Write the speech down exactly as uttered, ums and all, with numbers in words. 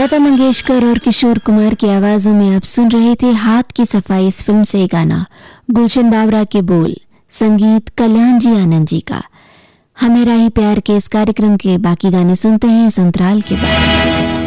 लता मंगेशकर और किशोर कुमार की आवाजों में आप सुन रहे थे हाथ की सफाई इस फिल्म से गाना। गुलशन बावरा के बोल, संगीत कल्याण जी आनंद जी का। हमें राही प्यार के इस कार्यक्रम के बाकी गाने सुनते हैं इस अंतराल के बाद।